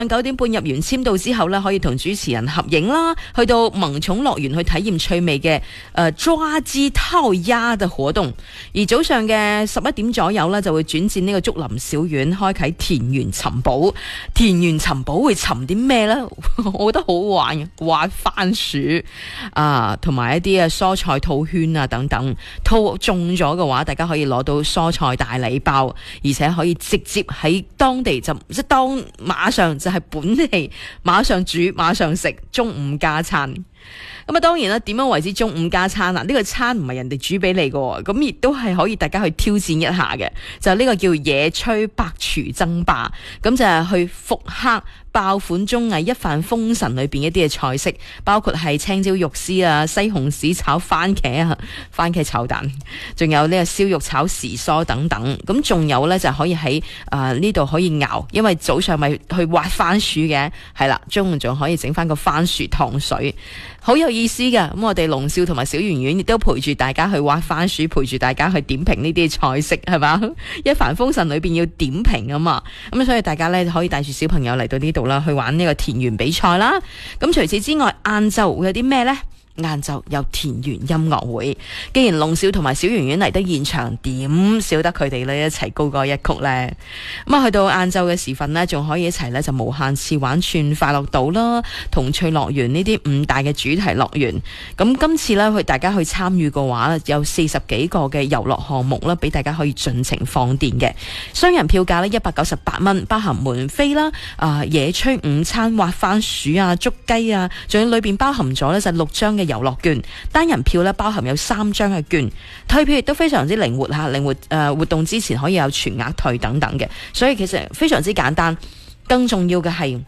9點半入完簽到之後呢，可以同主持人合影啦，去到萌寵樂園去體驗趣味嘅抓雞套鴨嘅活動。而早上嘅11點左右呢，就會轉戰呢個竹林小院，開啟田園尋寶。田園尋寶會尋啲咩呢？我覺得好玩嘅，挖番薯啊，同埋一啲蔬菜套圈啊等等。套中咗嘅話，大家可以攞到蔬菜大禮包，而且可以直接喺當地即馬上就係本地，馬上煮馬上食，中午加餐。咁啊，當然啦，點樣為之中午加餐啊？呢個餐唔係人哋煮俾你嘅，咁亦都係可以大家去挑戰一下嘅。就呢個叫野炊百廚爭霸，咁就係去復刻爆款綜藝一飯封神裏邊一啲嘅菜式，包括係青椒肉絲啊、西紅柿炒番茄啊、番茄炒蛋，仲有呢個燒肉炒時蔬等等。咁仲有呢，就可以喺呢度可以熬，因為早上咪去挖番薯嘅，係啦，中午仲可以整翻個番薯糖水，好有意思噶。咁我哋龍少同埋小圓圓亦都陪住大家去挖番薯，陪住大家去點評呢啲菜式，係嘛？一帆風順裏邊要點評啊嘛，咁所以大家咧可以帶住小朋友嚟到呢度啦，去玩呢個田園比賽啦。咁除此之外，晏晝會有啲咩呢？晏晝有田園音樂會，既然龍少同埋小圓圓嚟得現場，點少得佢哋呢一齊高歌一曲呢？咁啊，去到晏晝嘅時分呢，仲可以一齊呢就無限次玩串快樂島啦、童趣樂園呢啲5大嘅主題樂園。咁今次呢，大家去參與嘅話，有40幾個嘅遊樂項目啦，俾大家可以盡情放電嘅。雙人票價呢198蚊，包含門飛啦、野炊午餐、挖番薯啊、捉雞啊，仲有裏邊包含咗呢就6張嘅遊樂券，單人票咧包含有3張嘅券，退票亦都非常之靈活吓，靈活活動之前可以有全額退等等嘅，所以其實非常之簡單。更重要嘅係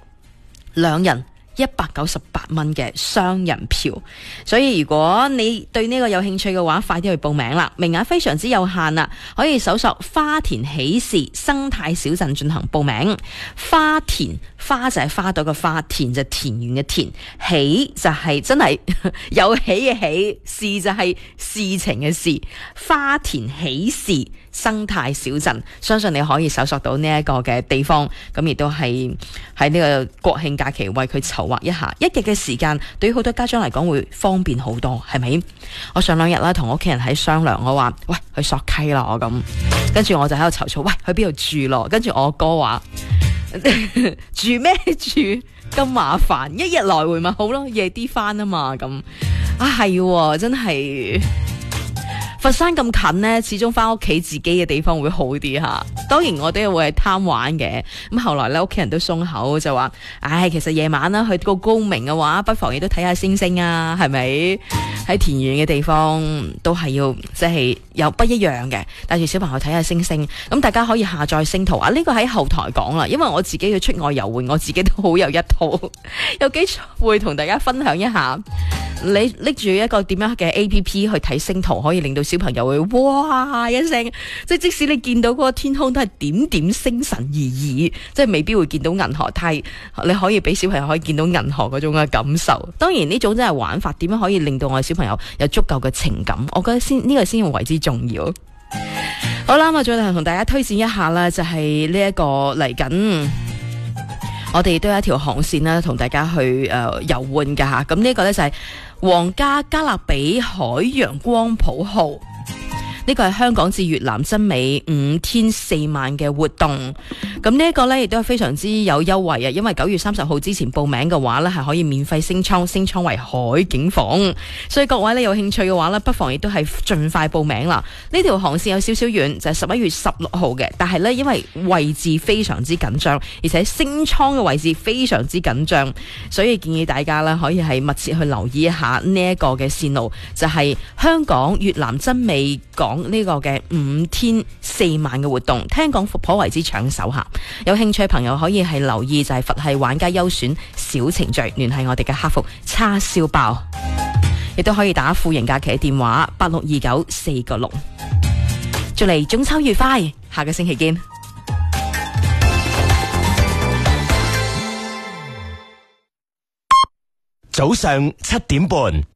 2人198蚊嘅雙人票，所以如果你對呢個有興趣嘅話，快啲去報名啦！名額非常之有限啦，可以搜索花田喜事生態小鎮進行報名。花田，花就係花朵嘅花，田就田園嘅田，喜就係真係有喜嘅喜，事就係事情嘅事。花田喜事生態小鎮，相信你可以搜索到呢一個嘅地方，咁亦都係喺呢個國慶假期為佢籌劃一下，一日嘅時間對於好多家長嚟講會方便好多，係咪？我上2日啦，同屋企人喺商量，我話喂，去索溪啦，我咁，跟住我就喺度籌措，喂，去邊度住咯？跟住我哥話住咩住咁麻煩，一日來回咪好咯，夜啲翻啊嘛，咁啊係，真係。佛山咁近呢，始終翻屋企自己嘅地方會好啲吓。當然我哋會係貪玩嘅，咁後來咧屋企人都鬆口就話，其實夜晚啦去個高明嘅話，不妨亦都睇下星星啊，係咪？喺田園嘅地方都係要即係有不一樣嘅，帶住小朋友睇下星星。咁大家可以下載星圖啊，呢個喺後台講啦，因為我自己要出外遊玩，我自己都好有一套，有機會同大家分享一下。你拎住一個點樣嘅 APP 去睇星圖，可以令到小朋友會哇一聲，即使你見到嗰個天空都係點點星辰而已，即係未必會見到銀河，但係你可以俾小朋友可以見到銀河嗰種嘅感受。當然呢種真係玩法，點樣可以令到我哋小朋友有足夠嘅情感，我覺得呢個先為之重要。好啦，我再同大家推薦一下啦，就係呢一個嚟緊。我哋都有一條航線啦，同大家去遊玩㗎吓。咁呢個呢，就係皇家加勒比海洋光譜號。呢個係香港至越南真美5天4晚嘅活動，咁呢一個呢亦都係非常之有優惠啊！因為9月30號之前報名嘅話呢，係可以免費升艙為海景房，所以各位呢有興趣嘅話呢，不妨亦都係盡快報名啦。呢條航線有少少遠，就係11月16號嘅，但係呢，因為位置非常之緊張，而且升艙嘅位置非常之緊張，所以建議大家呢可以係密切去留意一下呢一個嘅線路，就係香港越南真美港呢個嘅5天4晚嘅活動，聽講頗為之搶手下，有興趣嘅朋友可以係留意，就係佛系玩家優選小程序，聯繫我哋嘅客服叉燒包，亦都可以打富盈假期嘅電話862946。祝你中秋愉快，下個星期見。 早上7點半。